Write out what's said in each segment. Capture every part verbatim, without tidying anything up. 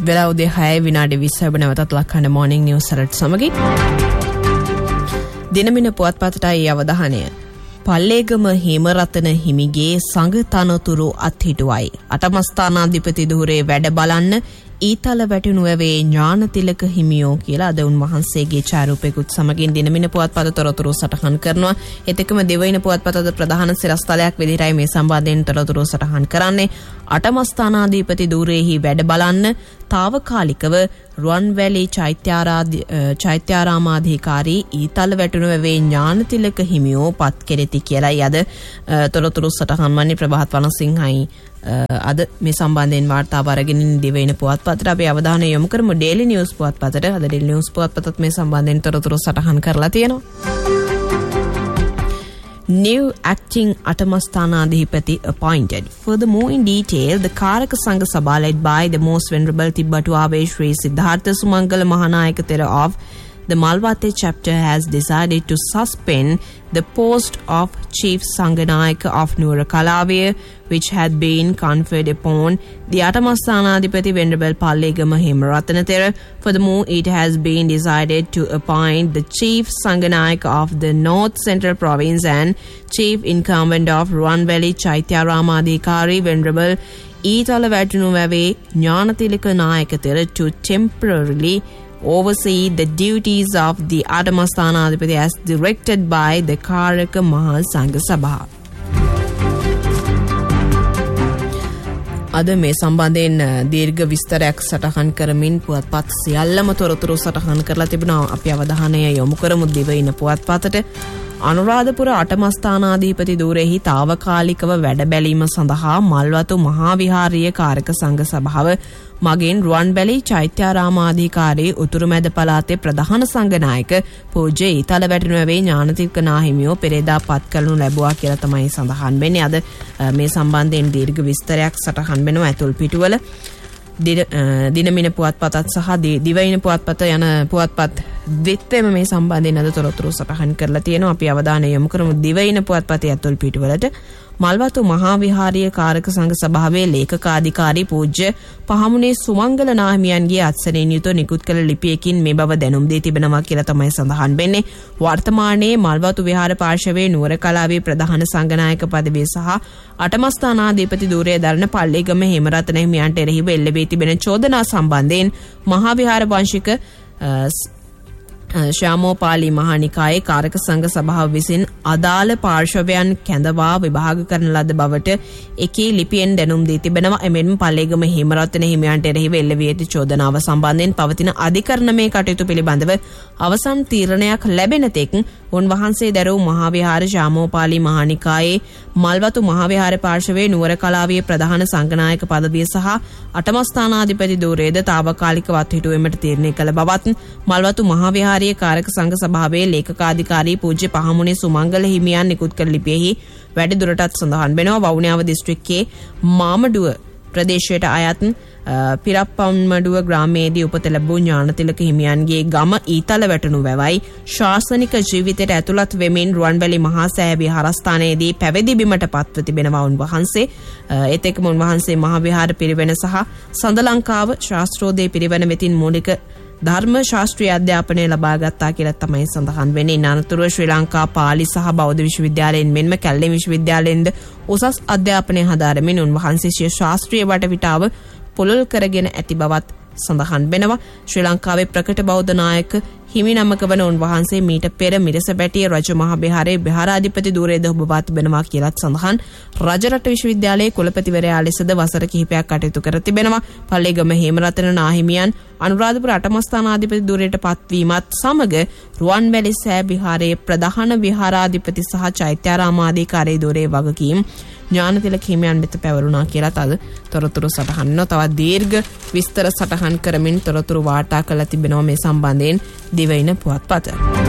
වෙලා උදේ හය විනාඩි විස්සයි ඔබ නැවතත් ලක්හඬ මොර්නිං නිවුස් අලර්ට් සමගින් දිනමින පුවත්පතටයි අවධානය. පල්ලේගම හේමරතන හිමිගේ සංඝ තනතුරු අත්හිටුවයි. අටමස්ථානාධිපති ධූරේ වැඩ බලන්න ඊතල වැටුණු වැවේ ඥානතිලක හිමියෝ කියලා අද උන්වහන්සේගේ ඡායාරූපයකුත් සමගින් දිනමින පුවත්පත තොරතුරු සටහන් කරනවා. එතෙකම දෙවයින පුවත්පතද ප්‍රධාන සිරස්තලයක් විදිහටයි මේ සම්බන්ධයෙන් තොරතුරු සටහන් කරන්නේ. අටමස්ථානාධිපති ධූරේහි වැඩ බලන්න తాවකාලිකව රුවන්වැලි චෛත්‍යාරාමාධිකාරී ඊතල වැටුණු වැවේ ඥානතිලක හිමියෝ පත් කෙරෙති කියලායි අද තොරතුරු සටහන් වන්නේ. ප්‍රභාත් වනසිංහයි අද මේ සම්බන්ධයෙන් වාර්තාව අරගෙන දිවයින පුවත්පතට අපි අවධානය යොමු කරමු. ඩේලි නිවුස් පුවත්පතට අද ඩේලි නිවුස් පුවත්පතත් මේ සම්බන්ධයෙන් තොරතුරු සටහන් කරලා තියෙනවා. New acting Atamasthanaadhipati appointed. Furthermore, in detail, the Karaka Sangha Sabha led by the Most Venerable Tibbatuave Sri Siddhartha Sumangala Mahanayaka Thera of the Malwate chapter has decided to suspend the post of Chief Sanganayaka of Nuwara which had been conferred upon the Atamasthanaadhipati Venerable Pallegama Hemarathana Thera. Furthermore, it has been decided to appoint the Chief Sanganayaka of the North Central Province and Chief Incumbent of Ruwanweli Chaityaaramadhikari Venerable ඊතල වැටුණු වැවේ ඥානතිලක නායක Thera to temporarily oversee the duties of the Atamasthanaadhipati as directed by the Karaka Maha Sangha Sabha. අද මේ සම්බන්ධයෙන් දීර්ඝ විස්තරයක් සටහන් කරමින් පුවත්පත් සියල්ලම තොරතුරු සටහන් කරලා තිබුණා. අපි අවධානය යොමු කරමු දිවයින පුවත්පතට. අනුරාධපුර අටමස්ථානාධිපති ධූරෙහි తాවකාලිකව වැඩ බැලීම සඳහා මල්වතු මහා විහාරීය කාරක සංඝ සභාව මගින් රුවන්වැලි චෛත්‍යාරාමාධිකාරී උතුරුමැද පළාතේ ප්‍රධාන සංඝනායක පූජ්‍ය ඊතල වැටුණුවේ ඥානතිලක නාහිමියෝ පෙරේදා පත් කරනු ලැබුවා කියලා තමයි සඳහන් වෙන්නේ. අද මේ සම්බන්ධයෙන් දීර්ඝ විස්තරයක් සටහන් වෙනවා ඇතුල් පිටුවල. දිනමින පුවත්පතත් සහ දිවයින පුවත්පත යන පුවත්පත් දෙකම මේ සම්බන්ධයෙන් අද තොරතුරු සටහන් කරලා තියෙනවා. අපි අවධානය යොමු කරමු දිවයින පුවත්පතේ ඇතුල් පිටුවලට. මල්වතු මහා විහාරීය කාරක සංඝ සභාවේ ලේකකාධිකාරී පූජ්‍ය පහමුණේ සුමංගල නාහිමියන්ගේ අත්සනයෙන් යුතුව නිකුත් කළ ලිපියකින් මේ බව දැනුම් දී තිබෙනවා කියලා තමයි සඳහන් වෙන්නේ. වර්තමානයේ මල්වතු විහාර පාර්ශවයේ නුවරකලාවේ ප්‍රධාන සංඝනායක පදවිය සහ අටමස්ථානාධිපති ධූරය දරන පල්ලේගම හේමරතන හිමියන්ට එරෙහිව එල්ල වී තිබෙන චෝදනා සම්බන්ධයෙන් මහා විහාර වංශික ශ්‍යාමෝපාලි මහානිකායේ කාරක සංඝ සභාව විසින් අදාළ පාර්ශවයන් කැඳවා විභාග කරන ලද බවට එකී ලිපියෙන් දැනුම් දී තිබෙනවා. එමෙන්ම පල්ලේගම හේමරත්න හිමියන්ට එරෙහිව එල්ල වී ඇති චෝදනාව සම්බන්ධයෙන් පවතින අධිකරණමේ කටයුතු පිළිබඳව අවසන් තීරණයක් ලැබෙන තෙක් උන්වහන්සේ දැරූ මහා විහාර ශ්‍යාමෝපාලි මහානිකායේ මල්වතු මහා විහාර පාර්ශවයේ නුවරකලාවේ ප්‍රධාන සංඝනායක පදවිය සහ අටමස්ථානාධිපති ධූරයේද తాවකාලිකව අත්හිටුවීමට තීරණය කළ බවත් මල්වතු මහා විහාර කාරක සංඝ සභාවේ ලේකකාධිකාරී පූජ්‍ය පහමුණේ සුමංගල හිමියන් නිකුත් කළ ලිපියෙහි වැඩි දුරටත් සඳහන් වෙනවා. වවුනියාව දිස්ත්‍රික්කයේ මාමඩුව ප්‍රදේශයට අයත් පිරප්පම්මඩුව ග්‍රාමයේදී උපත ලැබූ ඥානතිලක හිමියන්ගේ ගම ඊතල වැටුණු වැවයි ශාසනික ජීවිතයට ඇතුළත් වෙමින් රුවන්වැලි මහා සෑය විහාරස්ථානයේදී පැවිදි බිමට පත්ව තිබෙනවා උන්වහන්සේ. ඒතෙකම උන්වහන්සේ මහා විහාර පිරිවෙන සහ සඳලංකාව ශාස්ත්‍රෝදය පිරිවෙන වෙතින් මූලික ධර්ම ශාස්ත්‍රීය අධ්‍යාපනය ලබා ගත්තා කියලා තමයි සඳහන් වෙන්නේ. අනතුරුව ශ්‍රී ලංකා පාලි සහ බෞද්ධ විශ්වවිද්‍යාලයෙන් මෙන්ම කැලණි විශ්වවිද්‍යාලයෙන්ද උසස් අධ්‍යාපනය හදාරමින් උන්වහන්සේ ශාස්ත්‍රීය වටපිටාව පුළුල් කරගෙන ඇති බවත් සඳහන් වෙනවා. ශ්‍රී ලංකාවේ ප්‍රකට බෞද්ධ නායක හිමි නමක වන උන්වහන්සේ මීට පෙර මිරසබැටිය රජමහා විහාරයේ විහාරාධිපති ධූරයේද ඔබවත් තිබෙනවා කියලාත් සඳහන්. රජරට විශ්වවිද්‍යාලයේ කුලපතිවරයා ලෙසද වසර කිහිපයක් කටයුතු කර තිබෙනවා. පල්ලේගම හේමරතන නාහිමියන් අනුරාධපුර අටමස්ථානාධිපති ධූරයට පත්වීමත් සමග රුවන්වැලි සෑ විහාරයේ ප්‍රධාන විහාරාධිපති සහ චෛත්‍යාරාමාධිකාරී ධූරයේ වගකීම් ඥානතිලක හිමියන් වෙත පැවරුණා කියලා අද තොරතුරු සටහන් වෙනවා. තවත් දීර්ඝ විස්තර සටහන් කරමින් තොරතුරු වාර්තා කළ තිබෙනවා මේ සම්බන්ධයෙන් දිවයින පුවත්පත.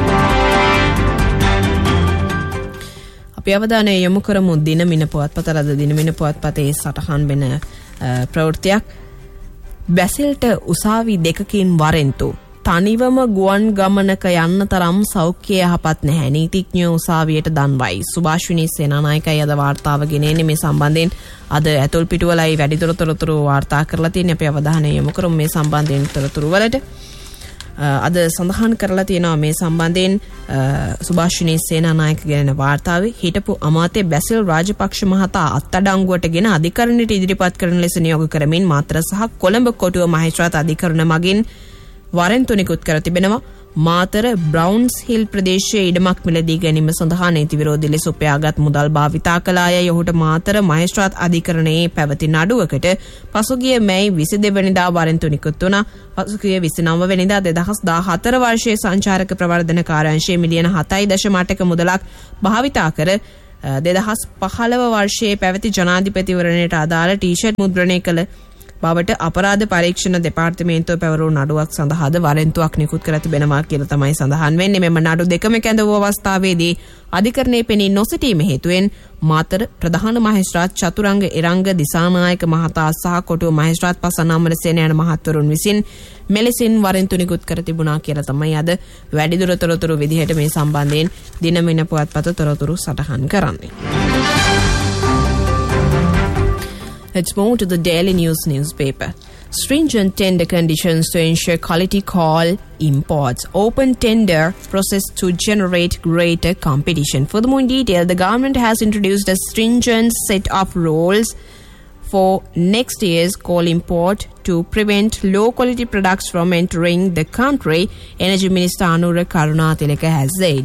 අපි අවධානය යොමු කරමු දිනමින පුවත්පත. අද දිනමින පුවත්පතේ සටහන් වෙන ප්‍රවෘත්තියක්. බැසිල්ට උසාවි දෙකකින් වරෙන්තු තනිවම ගුවන් ගමනක යන්න තරම් සෞඛ්‍ය යහපත් නැහැ. නීතිඥයෝ උසාවියට දන්වයි. සුභාෂ්විනී සේනානායකයි අද වාර්තාව ගෙනෙන්නේ මේ සම්බන්ධයෙන්. අද ඇතුල් පිටුවලයි වැඩිදුර තොරතුරු වාර්තා කරලා තියෙන්නේ. අපි අවධානය යොමු කරමු මේ සම්බන්ධයෙන් තොරතුරු වලට. අද සඳහන් කරලා තියෙනවා මේ සම්බන්ධයෙන් සුභාෂ්විනී සේනානායක ගෙනෙන වාර්තාවේ හිටපු අමාත්‍ය බැසිල් රාජපක්ෂ මහතා අත්අඩංගුවටගෙන අධිකරණයට ඉදිරිපත් කරන ලෙස නියෝග කරමින් මාතර සහ කොළඹ කොටුව මහේස්ත්‍රාත් අධිකරණ මගින් වරෙන්තු නිකුත් කර තිබෙනවා. මාතර බ්‍රවුන්ස් හිල් ප්‍රදේශයේ ඉඩමක් මිලදී ගැනීම සඳහා නීති විරෝධී ලෙස උපයාගත් මුදල් භාවිතා කළ අය ඔහුට මාතර මහේස්ත්‍රාත් අධිකරණයේ පැවති නඩුවකට පසුගිය මැයි විසිදෙනි වෙනිදා වරෙන්තු නිකුත් වුණා. පසුගිය විසිනවය වෙනිදා දෙදහස් දාහතර වර්ෂයේ සංචාරක ප්‍රවර්ධන කාර්යාංශයේ මිලියන හතයි දශම අටක මුදලක් භාවිතා කර දෙදහස් පහළොව වර්ෂයේ පැවති ජනාධිපතිවරණයට අදාළ ටී-ෂර්ට් මුද්‍රණය කළ බවට අපරාධ පරීක්ෂණ දෙපාර්තමේන්තුව පැවරුණු නඩුවක් සඳහාද වරෙන්තුවක් නිකුත් කර තිබෙනවා කියලා තමයි සඳහන් වෙන්නේ. මෙම නඩු දෙකම කැඳවූ අවස්ථාවේදී අධිකරණයේ පෙනී නොසිටීම හේතුවෙන් මාතර ප්‍රධාන මහේස්ත්‍රාත් චතුරංග ඉරංග දිසානායක මහතා සහ කොටුව මහේස්ත්‍රාත් පසන්න අමරසේන යන මහත්වරුන් විසින් මෙලෙසින් වරෙන්තු නිකුත් කර තිබුණා කියලා තමයි අද වැඩිදුර තොරතුරු විදිහට මේ සම්බන්ධයෙන් දිනමින පුවත්පත තොරතුරු සටහන් කරන්නේ. Let's move to the Daily News newspaper. Stringent tender conditions to ensure quality coal imports. Open tender process to generate greater competition. Furthermore, in detail, the government has introduced a stringent set of rules for next year's coal import to prevent low-quality products from entering the country, Energy Minister Anura Karunatilaka has said.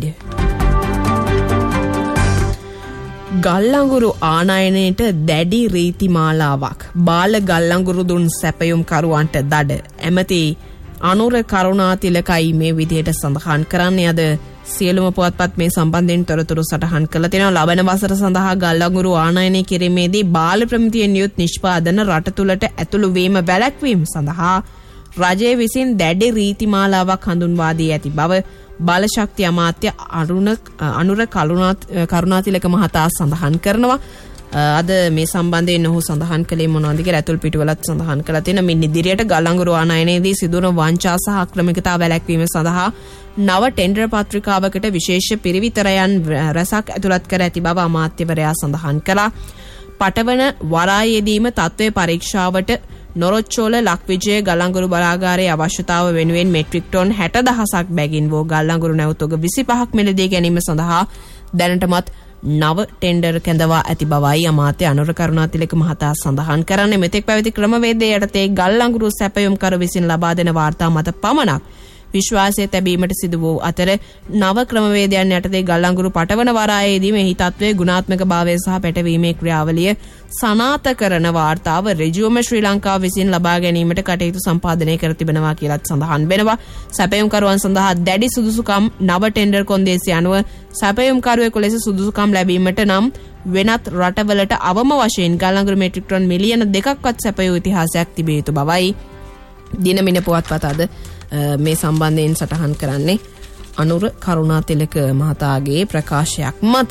ගල්ලංගුරු ආනයනයට දැඩි රීති මාලාවක්. බාල ගල්ලංගුරු දුන් සැපයුම් කරුවන්ට දඩ. ඇමති අනුර කරුණාතිලකයි මේ විදිහට සඳහන් කරන්නේ. අද සියලුම පුවත්පත් මේ සම්බන්ධයෙන් තොරතුරු සටහන් කළා තියෙනවා. ලබන වසර සඳහා ගල්ලංගුරු ආනයනය කිරීමේදී බාල ප්‍රමිතියෙන් යුත් නිෂ්පාදන රට තුළට ඇතුළු වීම වැළැක්වීම සඳහා රජය විසින් දැඩි රීති මාලාවක් හඳුන්වා දී ඇති බව බලශක්ති අමාත්‍ය අරුණ අනුර කරුණාතිලක මහතා සඳහන් කරනවා. අද මේ සම්බන්ධයෙන් ඔහු සඳහන් කළේ මොනවද කියලා ඇතුල් පිටුවලත් සඳහන් කරලා තියෙනවා. මින් ඉදිරියට ගල්ලංගුරු ආනයනයේදී සිදුවන වංචා සහ අක්‍රමිකතා වැළැක්වීම සඳහා නව ටෙන්ඩර් පත්‍රිකාවකට විශේෂ පිරිවිතරයන් රැසක් ඇතුළත් කර ඇති බව අමාත්‍යවරයා සඳහන් කළා. පටවන වරායේදීම තත්ත්වයේ පරීක්ෂාවට නොරොච්චෝල ලක්විජය ගල්ලංගුරු බලාගාරයේ අවශ්‍යතාව වෙනුවෙන් මෙට්‍රික් ටොන් හැට දහසක් බැගින් වූ ගල්ලංගුරු නැවතොග විසිපහක් මිලදී ගැනීම සඳහා දැනටමත් නව ටෙන්ඩර් කැඳවා ඇති බවයි අමාත්‍ය අනුර කරුණාතිලක මහතා සඳහන් කරන්නේ. මෙතෙක් පැවති ක්‍රමවේදය යටතේ ගල්ලංගුරු සැපයුම්කරු විසින් ලබා දෙන වාර්තා මත පමණක් විශ්වාසය තැබීමට සිදු වූ අතර නව ක්‍රමවේදයන් යටතේ ගල්ලංගුරු පටවන වරායේදී මෙහි තත්ත්වයේ ගුණාත්මක භාවය සහ පැටවීමේ ක්‍රියාවලිය සනාත කරන වාර්තාව ඍජුවම ශ්‍රී ලංකාව විසින් ලබා ගැනීමට කටයුතු සම්පාදනය කර තිබෙනවා කියලත් සඳහන් වෙනවා. සැපයුම්කරුවන් සඳහා දැඩි සුදුසුකම් නව ටෙන්ඩර් කොන්දේසිය අනුව සැපයුම්කරුවෙකු ලෙස සුදුසුකම් ලැබීමට නම් වෙනත් රටවලට අවම වශයෙන් ගල්ලංගුරු මෙට්‍රික් ටන් මිලියන දෙකක්වත් සැපයූ ඉතිහාසයක් තිබිය යුතු බවයි දිනමින පුවත්පත අද මේ සම්බන්ධයෙන් සටහන් කරන්නේ අනුර කරුණාතිලක මහතාගේ ප්‍රකාශයක් මත.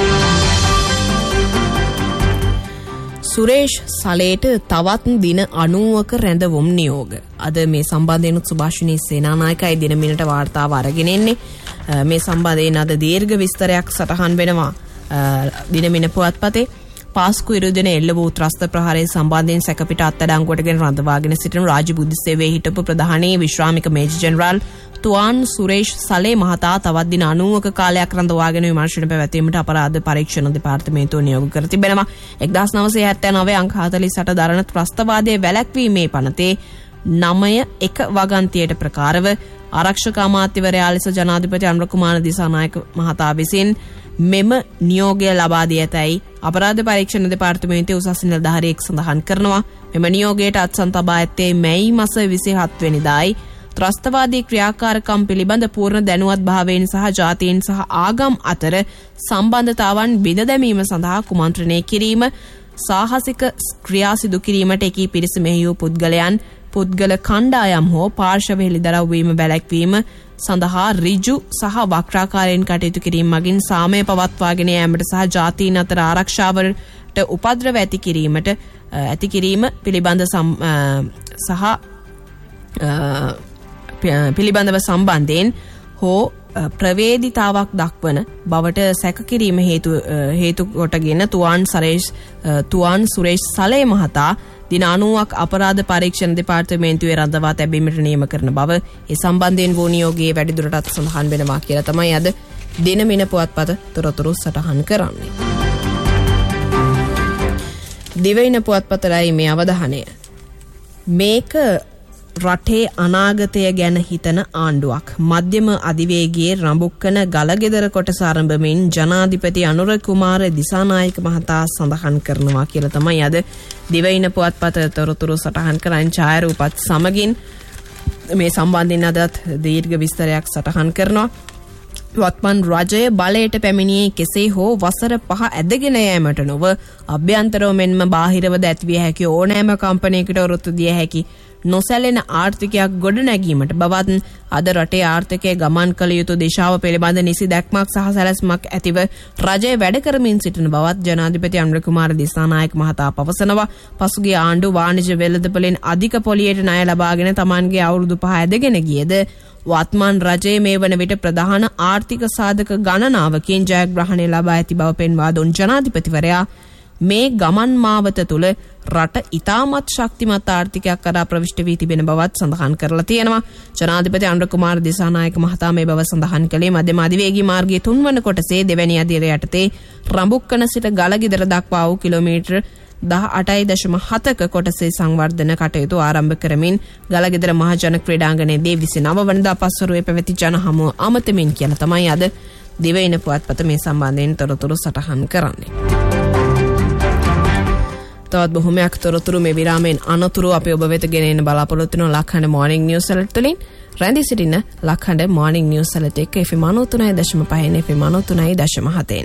සුරේෂ් සලේට තවත් දින අනූවක රැඳවුම් නියෝග. අද මේ සම්බන්ධයෙන් සුභාෂිනී සේනානායකයි දිනමිනට වාර්තාව අරගෙන එන්නේ. මේ සම්බන්ධයෙන් අද දීර්ඝ විස්තරයක් සටහන් වෙනවා දිනමින පුවත්පතේ. පාස්කු ඉරුදින එල්ල වූ ත්‍රස්ත ප්‍රහාරය සම්බන්ධයෙන් සැකපිට අත්අඩංගුවටගෙන රඳවාගෙන සිටින රාජ්‍ය බුද්ධ සේවයේ හිටපු ප්‍රධානී විශ්‍රාමික මේජර් ජෙනරාල් තුවාන් සුරේෂ් සලේ මහතා තවත් දින අනූවක කාලයක් රඳවාගෙන විමර්ශන පැවැත්වීමට අපරාධ පරීක්ෂණ දෙපාර්තමේන්තුව නියෝග කර තිබෙනවා. එක්දාස් නවසිය හැත්තෑනවය අංක හතළිස් අට දරන ත්‍රස්තවාදයේ වැළැක්වීමේ පනතේ නවය එක වගන්තියට ප්‍රකාරව ආරක්ෂක අමාත්‍යවරයා ලෙස ජනාධිපති අනුර කුමාර දිසානායක මහතා විසින් මෙම නියෝගය ලබා දී ඇතැයි අපරාධ පරීක්ෂණ දෙපාර්තමේන්තුවේ උසස් නිලධාරියෙක් සඳහන් කරනවා. මෙම නියෝගයට අත්සන් තබා ඇත්තේ මැයි මාස විසිහත වෙනිදායි. ත්‍රස්තවාදී ක්‍රියාකාරකම් පිළිබඳ පූර්ණ දැනුවත් භාවයෙන් සහ ජාතීන් සහ ආගම් අතර සම්බන්ධතාවන් බිඳ දැමීම සඳහා කුමන්ත්‍රණය කිරීම, සාහසික ක්‍රියා සිදු කිරීමට එකී පිරිස මෙහෙයූ පුද්ගලයන් පුද්ගල කණ්ඩායම් හෝ පාර්ශව හෙළිදරව් වීම වැළැක්වීම සඳහා ඍජු සහ වක්‍රාකාරයෙන් කටයුතු කිරීම මගින් සාමය පවත්වාගෙන යාමට සහ ජාතීන් අතර ආරක්ෂාවට උපද්‍රව ඇති කිරීමට ඇති කිරීම පිළිබඳ සහ පිළිබඳව සම්බන්ධයෙන් හෝ ප්‍රවේදිතාවක් දක්වන බවට සැකකිරීම හේතු හේතු කොටගෙන තුවාන් සරේෂ් තුවාන් සුරේෂ් සලේ මහතා දින අනූවක් අපරාධ පරීක්ෂණ දෙපාර්තමේන්තුවේ රඳවා තැබීමට නියම කරන බව ඒ සම්බන්ධයෙන් වූ නියෝගයේ වැඩිදුරටත් සඳහන් වෙනවා කියලා තමයි අද දිනමින පුවත්පත තොරතුරු සටහන් කරන්නේ. දිවයින පුවත්පතයි මේ අවධානය. මේක රටේ අනාගතය ගැන හිතන ආණ්ඩුවක්. මධ්‍යම අධිවේගයේ රඹුක්කන ගලගෙදර කොටස ආරම්භමින් ජනාධිපති අනුර කුමාර දිසානායක මහතා සඳහන් කරනවා කියලා තමයි අද දිවයින පුවත්පත තොරතුරු සටහන් කරන ඡායාරූපත් සමගින් මේ සම්බන්ධයෙන් අදත් දීර්ඝ විස්තරයක් සටහන් කරනවා. වත්මන් රජය බලයට පැමිණියේ කෙසේ හෝ වසර පහ ඇදගෙන යෑමට නොව අභ්‍යන්තරව මෙන්ම බාහිරවද ඇතිවිය හැකි ඕනෑම කම්පනයකට ඔරොත්තු දිය හැකි නොසැලෙන ආර්ථිකයක් ගොඩනැගීමට බවත් අද රටේ ආර්ථිකය ගමන් කළ යුතු දිශාව පිළිබඳ නිසි දැක්මක් සහ සැලැස්මක් ඇතිව රජය වැඩ කරමින් සිටින බවත් ජනාධිපති අනුර කුමාර දිසානායක මහතා පවසනවා. පසුගිය ආණ්ඩු වාණිජ්‍ය වෙළඳපොලෙන් අධික පොලියට ණය ලබාගෙන තමන්ගේ අවුරුදු පහ ඇදගෙන ගියද වත්මන් රජයේ මේ වන විට ප්‍රධාන ආර්ථික සාධක ගණනාවකින් ජයග්‍රහණය ලබා ඇති බව පෙන්වා දුන් ජනාධිපතිවරයා මේ ගමන් මාවත තුළ රට ඉතාමත් ශක්තිමත් ආර්ථිකයක් කරා ප්‍රවිෂ්ඨ වී තිබෙන බවත් සඳහන් කරලා තියෙනවා. ජනාධිපති අනුර කුමාර දිසානායක මහතා මේ බව සඳහන් කළේ මධ්‍යම අධිවේගී මාර්ගයේ තුන්වන කොටසේ දෙවැනි අදියර යටතේ රඹුක්කන සිට ගලගෙදර දක්වා වූ කිලෝමීටර් දහ අටයි දශම හතක කොටසේ සංවර්ධන කටයුතු ආරම්භ කරමින් ගලගෙදර මහජන ක්‍රීඩාංගණයේදී විසිනව වනදා පස්වරුවේ පැවති ජන හමුව අමතමින් කියලා තමයි අද දිවයින පුවත්පත මේ සම්බන්ධයෙන් තොරතුරු සටහන් කරන්නේ. තවත් බොහොමයක් තොරතුරු මේ විරාමයෙන් අනතුරු අපි ඔබ වෙත ගෙනෙන්න බලාපොරොත්තු වෙන ලක්හඬ මොර්නිං නිවුස් ඇලර්ට් වලින් රැඳී සිටින ලක්හඬ මොර්නිං නිවුස් ඇලර්ට් එක එෆ් එම් නවය තුනයි දශම පහෙන් එෆ් එම් නවය තුනයි දශම හතෙන්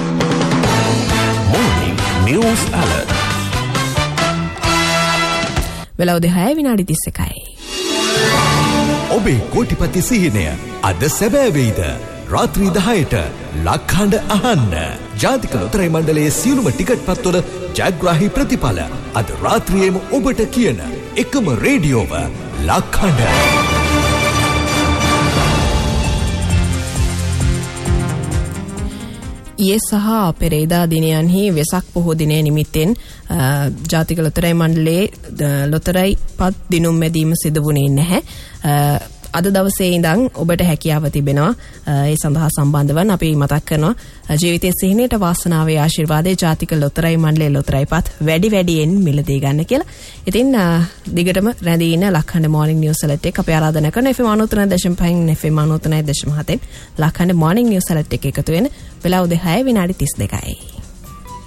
Morning News Alert. වෙලා උදේ හය විනාඩි තිස් එකයි. ඔබේ කෝටිපති සිහිනය අද සැබෑ වෙයිද? රාත්‍රී දහයට ලක්හඬ අහන්න. ජාතික ලොතරැයි මණ්ඩලයේ සියලුම ටිකට් පත්වල ජයග්‍රාහී ප්‍රතිඵල අද රාත්‍රියේම ඔබට කියන එකම රේඩියෝව ලක්හඬ. ඊයේ සහ පෙරේදා දිනයන්හි වෙසක් පොහෝ දිනය නිමිත්තෙන් ජාතික ලොතරැයි මණ්ඩලයේ ලොතරැයි පත් දිනුම් මැදීම සිදු වුණේ නැහැ. අද දවසේ ඉඳන් ඔබට හැකියාව තිබෙනවා ඒ සඳහා සම්බන්ධ වන අපි මතක් කරනවා ජීවිතයේ සිහිනයට වාසනාවේ ආශිර්වාදයේ ජාතික ලොතරැයි මණ්ඩලයේ ලොතරැයි පත් වැඩි වැඩියෙන් මිලදී ගන්න කියලා. ඉතින් දිගටම රැඳී ඉන්න ලක්හඬ මොර්නිං නිවුස් ඇලර්ට් එක අපි ආරාධනා කරන එෆ් එම් නවය තුනයි දශම පහෙන් එෆ් එම් නවය තුනයි දශම හතෙන් ලක්හඬ මොර්නිං නිවුස් ඇලර්ට් එක එකතු වෙන වෙලාව උදේ හය විනාඩි තිස් දෙකයි.